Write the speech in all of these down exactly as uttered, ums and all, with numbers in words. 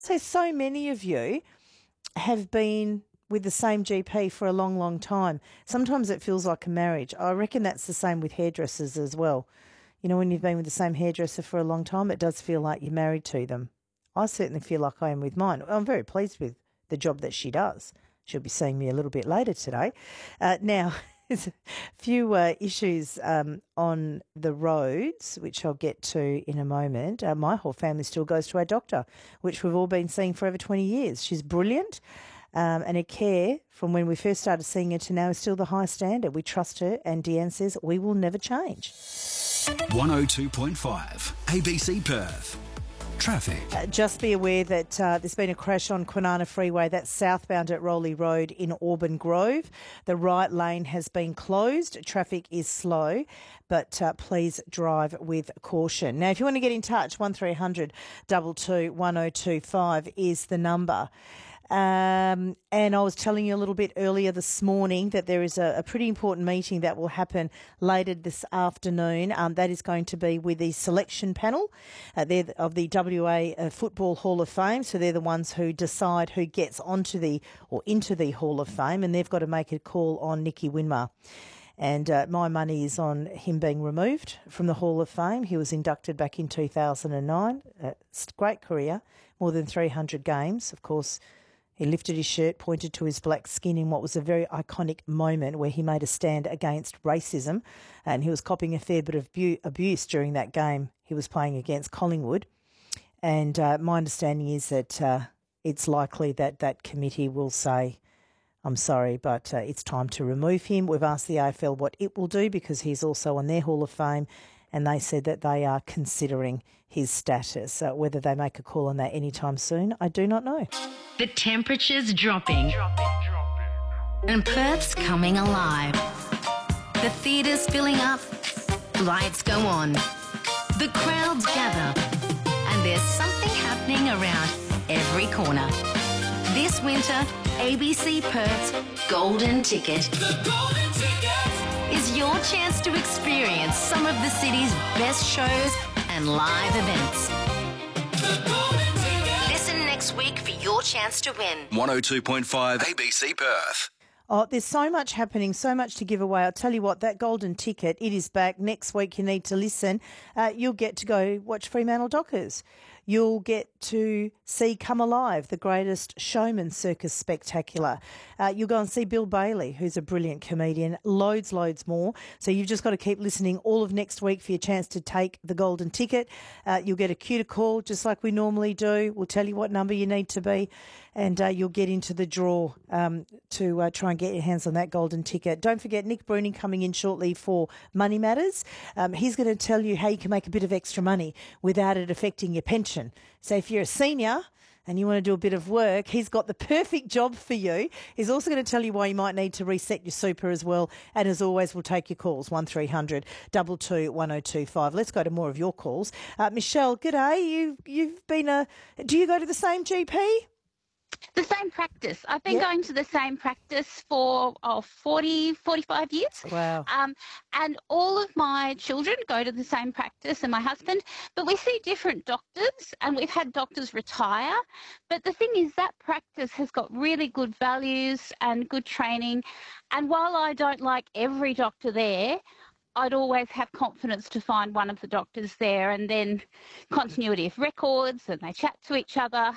So, so many of you have been with the same G P for a long, long time. Sometimes it feels like a marriage. I reckon that's the same with hairdressers as well. You know, when you've been with the same hairdresser for a long time, it does feel like you're married to them. I certainly feel like I am with mine. I'm very pleased with the job that she does. She'll be seeing me a little bit later today. Uh, now, there's a few uh, issues um, on the roads, which I'll get to in a moment. Uh, my whole family still goes to our doctor, which we've all been seeing for over twenty years. She's brilliant. Um, and her care from when we first started seeing her to now is still the high standard. We trust her, and Deanne says we will never change. one oh two point five A B C Perth. Traffic. Uh, just be aware that uh, there's been a crash on Kwinana Freeway. That's southbound at Rowley Road in Auburn Grove. The right lane has been closed. Traffic is slow, but uh, please drive with caution. Now, if you want to get in touch, one three hundred two two one oh two five is the number. Um, and I was telling you a little bit earlier this morning that there is a, a pretty important meeting that will happen later this afternoon. Um, that is going to be with the selection panel. Uh, they're of the W A uh, Football Hall of Fame. So they're the ones who decide who gets onto the or into the Hall of Fame, and they've got to make a call on Nicky Winmar. And uh, my money is on him being removed from the Hall of Fame. He was inducted back in two thousand nine. Uh, great career, more than three hundred games, of course. He lifted his shirt, pointed to his black skin in what was a very iconic moment where he made a stand against racism, and he was copping a fair bit of bu- abuse during that game he was playing against Collingwood. And uh, my understanding is that uh, it's likely that that committee will say, I'm sorry, but uh, it's time to remove him. We've asked the A F L what it will do because he's also on their Hall of Fame, and they said that they are considering his status. Uh, whether they make a call on that anytime soon, I do not know. The temperature's dropping and Perth's coming alive. The theatre's filling up, lights go on, the crowds gather, and there's something happening around every corner. This winter, A B C Perth's Golden Ticket. The Golden Ticket is your chance to experience some of the city's best shows and live events. The Golden Ticket. Listen next week for your chance to win. one oh two point five A B C Perth. Oh, there's so much happening, so much to give away. I'll tell you what, that Golden Ticket, it is back. Next week you need to listen. Uh, you'll get to go watch Fremantle Dockers. You'll get to see Come Alive, the greatest showman circus spectacular. Uh, you'll go and see Bill Bailey, who's a brilliant comedian. Loads, loads more. So you've just got to keep listening all of next week for your chance to take the Golden Ticket. Uh, you'll get a cue to call, just like we normally do. We'll tell you what number you need to be, and uh, you'll get into the draw um, to uh, try and get your hands on that Golden Ticket. Don't forget Nick Bruni coming in shortly for Money Matters. Um, he's going to tell you how you can make a bit of extra money without it affecting your pension. So if you're a senior and you want to do a bit of work, he's got the perfect job for you. He's also going to tell you why you might need to reset your super as well. And as always, we'll take your calls, one three hundred two two one oh two five. Let's go to more of your calls. Uh, Michelle, g'day. You, you've been a... Do you go to the same G P? The same practice. I've been Yep. going to the same practice for oh, forty, forty-five years. Wow. Um, and all of my children go to the same practice and my husband, but we see different doctors and we've had doctors retire. But the thing is that practice has got really good values and good training. And while I don't like every doctor there, I'd always have confidence to find one of the doctors there, and then continuity of records, and they chat to each other.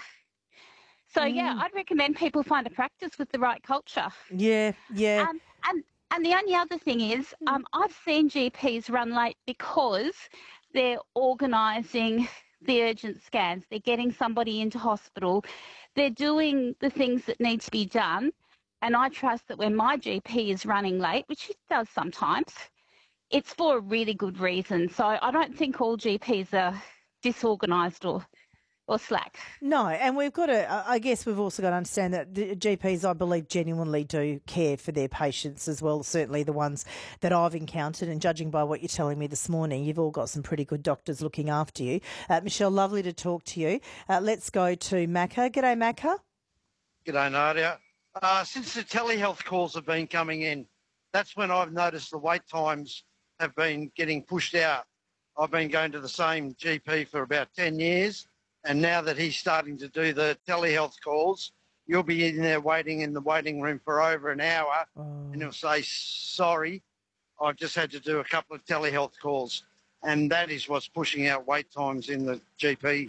So, mm. yeah, I'd recommend people find a practice with the right culture. Yeah, yeah. Um, and, and the only other thing is um, I've seen G Ps run late because they're organising the urgent scans. They're getting somebody into hospital. They're doing the things that need to be done. And I trust that when my G P is running late, which it does sometimes, it's for a really good reason. So I don't think all G Ps are disorganised or or slack. No, and we've got to, I guess we've also got to understand that the G Ps, I believe, genuinely do care for their patients as well, certainly the ones that I've encountered, and judging by what you're telling me this morning, you've all got some pretty good doctors looking after you. Uh, Michelle, lovely to talk to you. Uh, let's go to Macca. G'day, Macca. G'day, Nadia. Uh, since the telehealth calls have been coming in, that's when I've noticed the wait times have been getting pushed out. I've been going to the same G P for about ten years, And now that he's starting to do the telehealth calls, you'll be in there waiting in the waiting room for over an hour, Oh. and he'll say, sorry, I've just had to do a couple of telehealth calls. And that is what's pushing out wait times in the G P,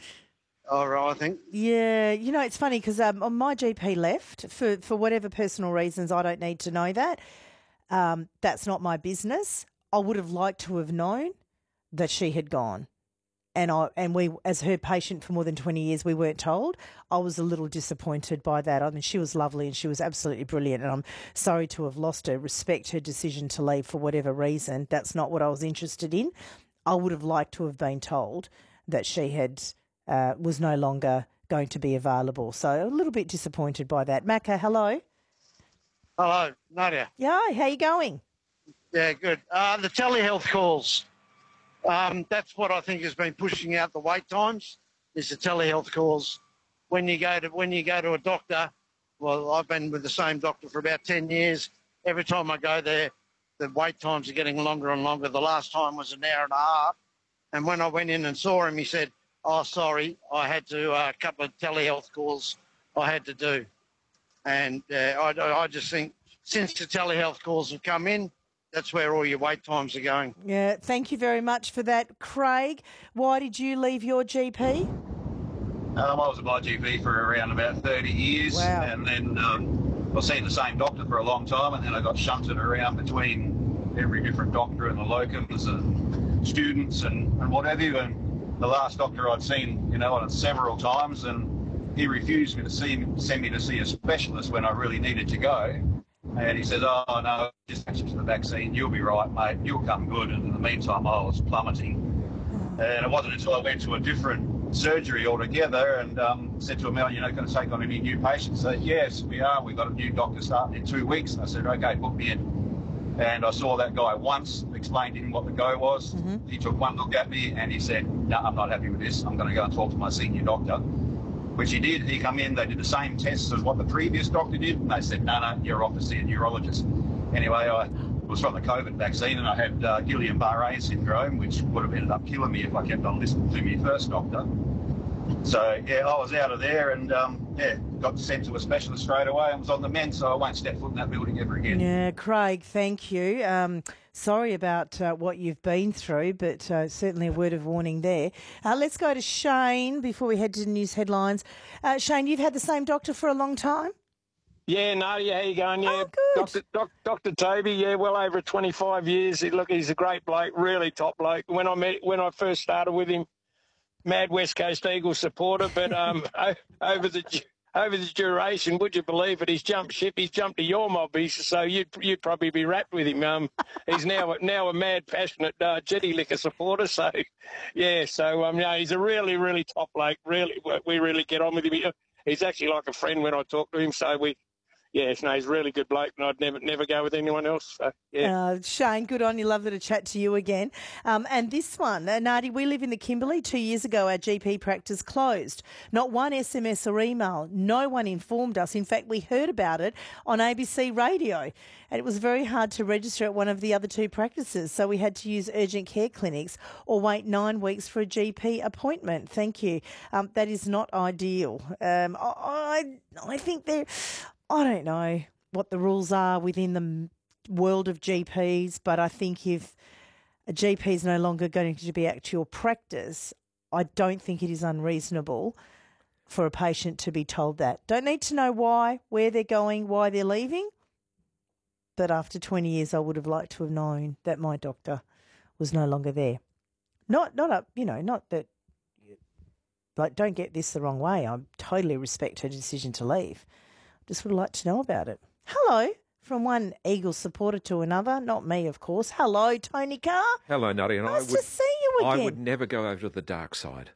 I think. Yeah, you know, it's funny because um, my G P left for, for whatever personal reasons. I don't need to know that. Um, that's not my business. I would have liked to have known that she had gone. And I and we, as her patient for more than twenty years, we weren't told. I was a little disappointed by that. I mean, she was lovely and she was absolutely brilliant, and I'm sorry to have lost her. Respect her decision to leave for whatever reason. That's not what I was interested in. I would have liked to have been told that she had uh, was no longer going to be available. So a little bit disappointed by that. Macca, hello. Hello, Nadia. Yeah, how you going? Yeah, good. Uh, the telehealth calls. Um, that's what I think has been pushing out the wait times, is the telehealth calls. When you go to when you go to a doctor, well, I've been with the same doctor for about ten years. Every time I go there, the wait times are getting longer and longer. The last time was an hour and a half. And when I went in and saw him, he said, oh, sorry, I had to, uh, a couple of telehealth calls I had to do. And uh, I, I just think since the telehealth calls have come in, that's where all your wait times are going. Yeah, thank you very much for that. Craig, why did you leave your G P? Um, I was at my G P for around about thirty years. Wow. And then um, I was seeing the same doctor for a long time, and then I got shunted around between every different doctor and the locums and students and, and what have you. And the last doctor I'd seen, you know, on it several times, and he refused me to see send me to see a specialist when I really needed to go. And he says, oh, no, just catch you to the vaccine. You'll be right, mate. You'll come good. And in the meantime, I was plummeting. And it wasn't until I went to a different surgery altogether and um, said to him, you're not going to take on any new patients? He said, yes, we are. We've got a new doctor starting in two weeks. And I said, OK, book me in. And I saw that guy once, explained to him what the go was. Mm-hmm. He took one look at me and he said, no, I'm not happy with this. I'm going to go and talk to my senior doctor. Which he did. He come in, they did the same tests as what the previous doctor did, and they said, no, no, you're off to see a neurologist. Anyway, I was from the COVID vaccine, and I had uh, Guillain-Barré syndrome, which would have ended up killing me if I kept on listening to my first doctor. So, yeah, I was out of there and, um, yeah, got sent to a specialist straight away and was on the mend, so I won't step foot in that building ever again. Yeah, Craig, thank you. Um, sorry about uh, what you've been through, but uh, certainly a word of warning there. Uh, let's go to Shane before we head to the news headlines. Uh, Shane, you've had the same doctor for a long time? Yeah, Nadia, how you going? Yeah, oh, good. Doctor Doc, Doctor Toby, yeah, well over twenty-five years. He, look, he's a great bloke, really top bloke. When I met, when I first started with him, mad West Coast Eagles supporter, but um, over the over the duration, would you believe it? He's jumped ship. He's jumped to your mob. He's, so you'd you'd probably be wrapped with him. Um, he's now now a mad, passionate uh, Jetty Liquor supporter. So, yeah. So um, yeah, he's a really, really top bloke. Really, we really get on with him. He's actually like a friend when I talk to him. So we. Yes, no, he's a really good bloke, and I'd never never go with anyone else. So, yeah. Uh, Shane, good on you. Lovely to chat to you again. Um, and this one, uh, Nadi, we live in the Kimberley. Two years ago, our G P practice closed. Not one S M S or email. No one informed us. In fact, we heard about it on A B C radio. And it was very hard to register at one of the other two practices, so we had to use urgent care clinics or wait nine weeks for a G P appointment. Thank you. Um, that is not ideal. Um, I, I think they're... I don't know what the rules are within the world of G Ps, but I think if a G P is no longer going to be at your practice, I don't think it is unreasonable for a patient to be told that. Don't need to know why, where they're going, why they're leaving, but after twenty years I would have liked to have known that my doctor was no longer there. Not, not a, you know, not that, like, don't get this the wrong way. I totally respect her decision to leave. Just would like to know about it. Hello, from one Eagles supporter to another. Not me, of course. Hello, Tony Carr. Hello, Nadia. And nice I would, to see you again. I would never go over to the dark side.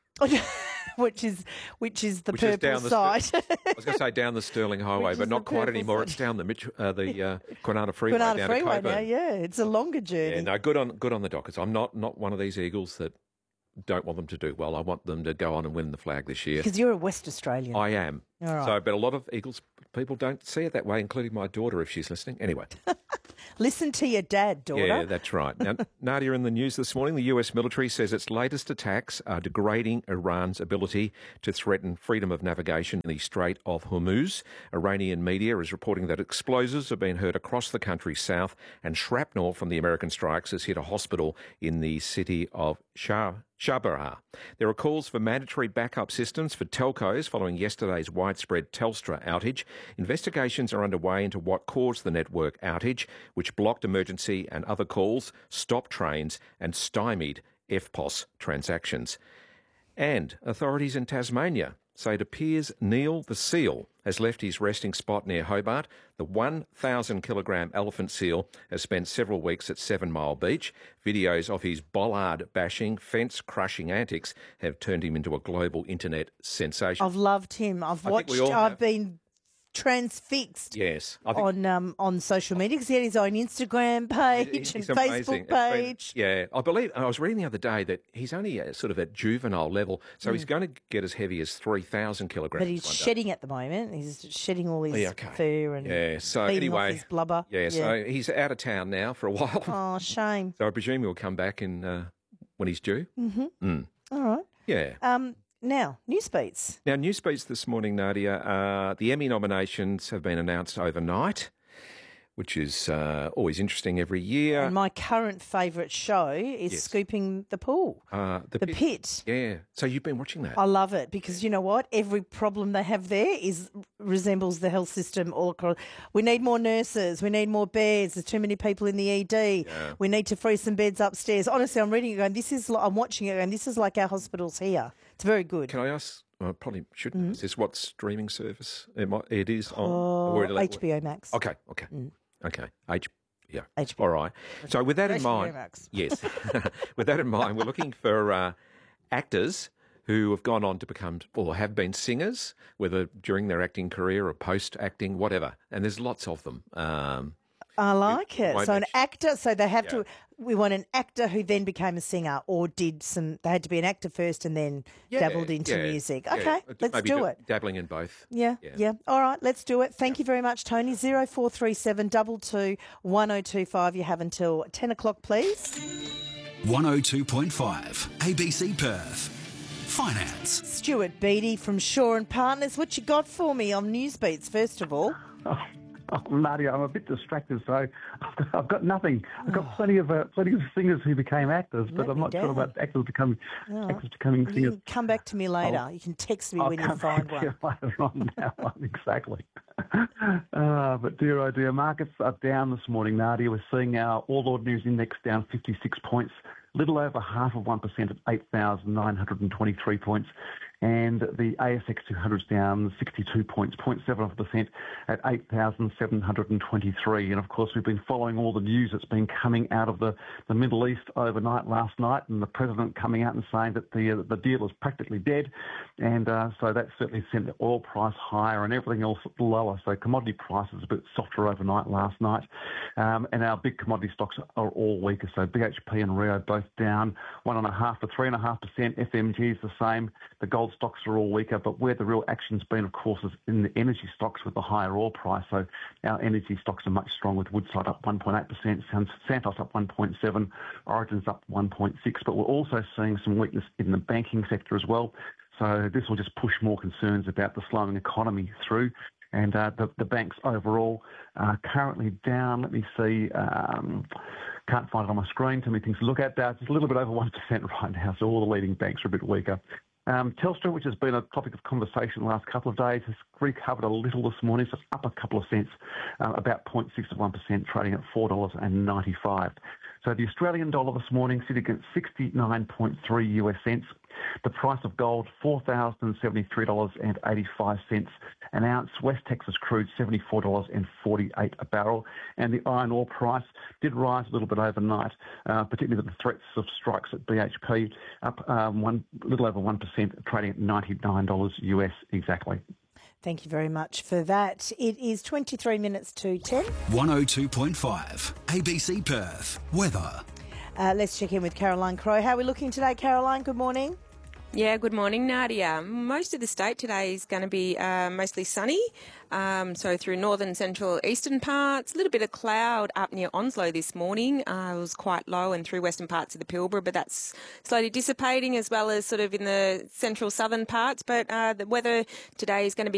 which is which is the which purple is down the, side. I was going to say down the Stirling Highway, Which but is not the quite purple anymore. side. It's down the Mitch, uh, the uh, Kwinana Freeway Kwinana down Freeway to Coburn. now, yeah. It's a longer journey. Yeah, no, good on good on the Dockers. I'm not not one of these Eagles that don't want them to do well. I want them to go on and win the flag this year. Because you're a West Australian. I am. All right. So, but a lot of Eagles people don't see it that way, including my daughter, if she's listening. Anyway. Listen to your dad, daughter. Yeah, that's right. Now, Nadia, in the news this morning, the U S military says its latest attacks are degrading Iran's ability to threaten freedom of navigation in the Strait of Hormuz. Iranian media is reporting that explosives have been heard across the country's south, and shrapnel from the American strikes has hit a hospital in the city of Shah. Shabaraha. There are calls for mandatory backup systems for telcos following yesterday's widespread Telstra outage. Investigations are underway into what caused the network outage, which blocked emergency and other calls, stopped trains and stymied F P O S transactions. And authorities in Tasmania say it appears Neil the seal has left his resting spot near Hobart. The one thousand kilogram elephant seal has spent several weeks at Seven Mile Beach. Videos of his bollard bashing, fence crushing antics have turned him into a global internet sensation. I've loved him. I've I think watched, we all I've have. been transfixed Yes. I think on um, on social media because he had his own Instagram page He's and amazing. Facebook It's been- page. yeah, I believe I was reading the other day that he's only uh, sort of at juvenile level, so he's going to get as heavy as three thousand kilograms. But he's one day. shedding at the moment. He's shedding all his Yeah, okay. fur and Yeah, so feeding anyway, off his blubber. Yeah, so he's out of town now for a while. Oh, shame. So I presume he'll come back in uh, when he's due. Mm-hmm. Mm. All right. Yeah. Um, now, Newsbeats. Now, Newsbeats this morning, Nadia, uh, the Emmy nominations have been announced overnight, which is uh, always interesting every year. And my current favourite show is Yes. Scooping the Pool, Uh, The Pit. Yeah. So you've been watching that? I love it because you know what? Every problem they have there is resembles the health system all across. We need more nurses. We need more beds. There's too many people in the E D. Yeah. We need to free some beds upstairs. Honestly, I'm reading it going, this is, li- I'm watching it going, this is like our hospitals here. It's very good. Can I ask? Well, I probably shouldn't. Is this what streaming service it, might, it is on? Oh, or it- H B O Max. Okay. Okay. Okay. H. Yeah. H B O. All right. So with that in H B O mind, Max. yes. With that in mind, we're looking for uh, actors who have gone on to become or have been singers, whether during their acting career or post acting, whatever. And there's lots of them. Um, I like it. won't So an mention- actor, so they have Yeah. to, we want an actor who then became a singer or did some, they had to be an actor first and then yeah, dabbled into yeah, music. yeah. Okay, Uh, let's maybe do da- it. Dabbling in both. Yeah, Yeah. yeah, All right, let's do it. Thank you very much, Tony. Zero four three seven double two one zero two five. You have until ten o'clock, please. one oh two point five A B C Perth. Finance. Stuart Beattie from Shaw and Partners. What you got for me on Newsbeats? First of all, Oh, Nadia, I'm a bit distracted, so I've got nothing. I've got plenty of uh, plenty of singers who became actors, but Let I'm me not sure down. about actors becoming Oh. actors becoming you singers. can come back to me later. I'll- you can text me I'll when you come find back to you one. later on that one, exactly. Uh, but dear oh dear, markets are down this morning, Nadia. We're seeing our All Ordinaries Index down fifty-six points, little over half of one percent at eight thousand nine hundred twenty-three points. And the A S X two hundred is down sixty-two points, zero point seven percent at eight thousand seven hundred twenty-three. And of course, we've been following all the news that's been coming out of the, the Middle East overnight last night, and the president coming out and saying that the uh, the deal is practically dead. And uh, so that certainly sent the oil price higher and everything else lower. So commodity prices a bit softer overnight last night. Um, and our big commodity stocks are all weaker. So B H P and Rio both down one and a half to three and a half percent. F M G is the same. The gold stocks are all weaker, but where the real action's been, of course, is in the energy stocks with the higher oil price. So our energy stocks are much stronger, with Woodside up one point eight percent, Santos up one point seven, Origin's up one point six. But we're also seeing some weakness in the banking sector as well. So this will just push more concerns about the slowing economy through. And uh, the, the banks overall are currently down. Let me see. Um, can't find it on my screen. Too many things to look at. Uh, it's a little bit over one percent right now, so all the leading banks are a bit weaker. Um, Telstra, which has been a topic of conversation the last couple of days, has recovered a little this morning, so it's up a couple of cents, uh, about zero point six of one percent, trading at four dollars ninety-five. So the Australian dollar this morning sitting at sixty-nine point three U S cents. The price of gold, four thousand seventy-three dollars eighty-five an ounce. West Texas crude, seventy-four dollars forty-eight a barrel. And the iron ore price did rise a little bit overnight, uh, particularly with the threats of strikes at B H P, up um, one, a little over one percent, trading at ninety-nine dollars U S exactly. Thank you very much for that. It is twenty-three minutes to ten. one oh two point five A B C Perth. Weather. Uh, let's check in with Caroline Crowe. How are we looking today, Caroline? Good morning. Yeah, good morning, Nadia. Most of the state today is going to be uh, mostly sunny, um, so through northern, central, eastern parts. A little bit of cloud up near Onslow this morning. Uh, it was quite low and through western parts of the Pilbara, but that's slowly dissipating, as well as sort of in the central, southern parts. But uh, the weather today is going to be